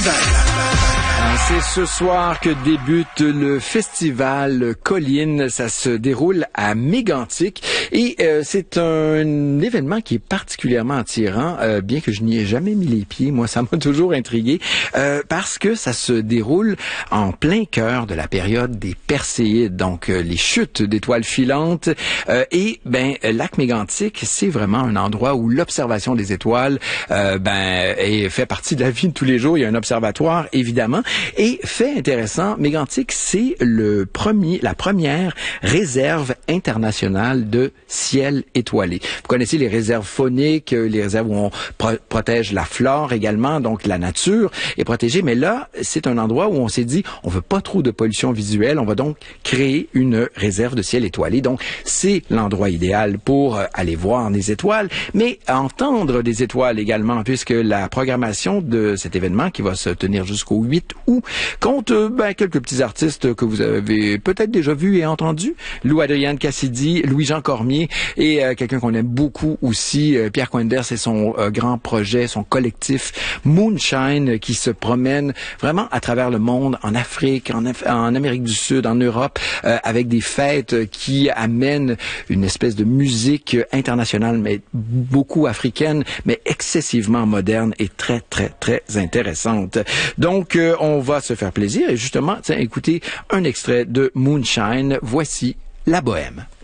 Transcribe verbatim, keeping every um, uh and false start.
festival. C'est ce soir que débute le festival Colline. Ça se déroule à Mégantic et euh, c'est un événement qui est particulièrement attirant, euh, bien que je n'y ai jamais mis les pieds. Moi, ça m'a toujours intrigué euh, parce que ça se déroule en plein cœur de la période des Perséides, donc euh, les chutes d'étoiles filantes. Euh, et ben, Lac Mégantic, c'est vraiment un endroit où l'observation des étoiles euh, ben est, fait partie de la vie de tous les jours. Il y a un observatoire, évidemment. Et fait intéressant, Mégantic, c'est le premier, la première réserve internationale de ciel étoilé. Vous connaissez les réserves fauniques, les réserves où on pro- protège la flore également, donc la nature est protégée. Mais là, c'est un endroit où on s'est dit, on veut pas trop de pollution visuelle, on va donc créer une réserve de ciel étoilé. Donc, c'est l'endroit idéal pour aller voir des étoiles, mais entendre des étoiles également, puisque la programmation de cet événement qui va se tenir jusqu'au huit août compte ben, quelques petits artistes que vous avez peut-être déjà vus et entendus. Lou-Adrienne Cassidy, Louis-Jean Cormier et euh, quelqu'un qu'on aime beaucoup aussi, euh, Pierre Coenders et son euh, grand projet, son collectif Moonshine qui se promène vraiment à travers le monde, en Afrique, en, Af- en Amérique du Sud, en Europe, euh, avec des fêtes qui amènent une espèce de musique internationale, mais beaucoup africaine, mais excessivement moderne et très, très, très intéressante. Donc, euh, on va se faire plaisir et justement, tiens, écoutez un extrait de Moonshine. Voici La Bohème.